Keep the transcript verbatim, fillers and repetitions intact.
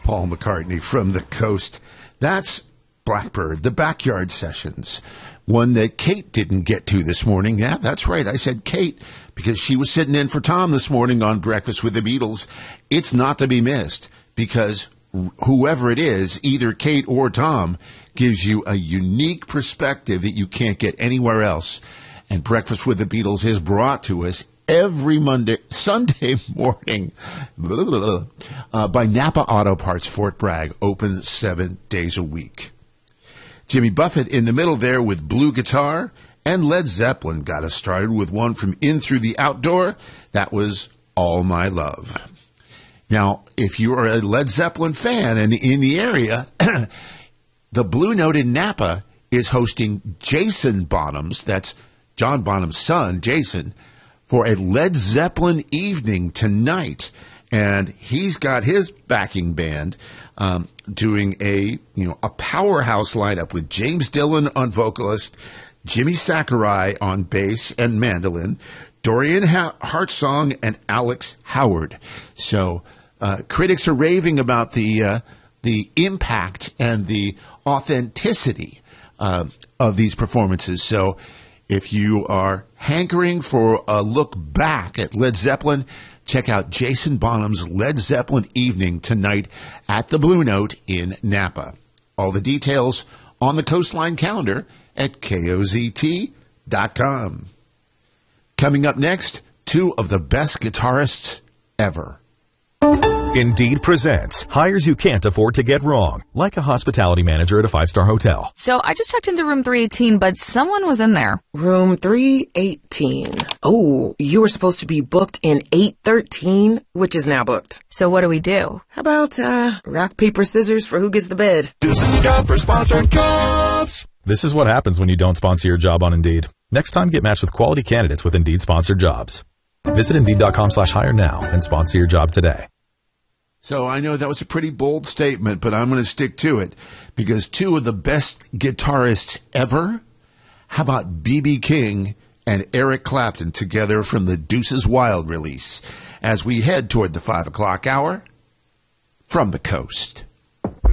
Paul McCartney from the coast. That's Blackbird, the Backyard Sessions, one that Kate didn't get to this morning. Yeah, that's right. I said Kate because she was sitting in for Tom this morning on Breakfast with the Beatles. It's not to be missed because whoever it is, either Kate or Tom, gives you a unique perspective that you can't get anywhere else. And Breakfast with the Beatles is brought to us every Monday, Sunday morning blah, blah, blah, uh, by Napa Auto Parts, Fort Bragg, open seven days a week. Jimmy Buffett in the middle there with Blue Guitar, and Led Zeppelin got us started with one from In Through the Outdoor. That was All My Love. Now, if you are a Led Zeppelin fan and in the area, the Blue Note in Napa is hosting Jason Bonhams, that's John Bonham's son, Jason, for a Led Zeppelin evening tonight. And he's got his backing band um, doing a, you know, a powerhouse lineup with James Dillon on vocalist, Jimmy Sakurai on bass and mandolin, Dorian ha- Hartsong, and Alex Howard. So uh, critics are raving about the uh, the impact and the authenticity uh, of these performances. So if you are hankering for a look back at Led Zeppelin, check out Jason Bonham's Led Zeppelin evening tonight at the Blue Note in Napa. All the details on the Coastline calendar at K O Z T dot com. Coming up next, two of the best guitarists ever. Indeed presents hires you can't afford to get wrong, like a hospitality manager at a five-star hotel. So I just checked into room three eighteen, but someone was in there. Room three eighteen. Oh, you were supposed to be booked in eight thirteen, which is now booked. So what do we do? How about uh, rock, paper, scissors for who gets the bed? This is a job for sponsored jobs. This is what happens when you don't sponsor your job on Indeed. Next time, get matched with quality candidates with Indeed sponsored jobs. Visit Indeed.com slash hire now and sponsor your job today. So I know that was a pretty bold statement, but I'm going to stick to it because two of the best guitarists ever, how about B B King and Eric Clapton together from the Deuces Wild release as we head toward the five o'clock hour from the coast.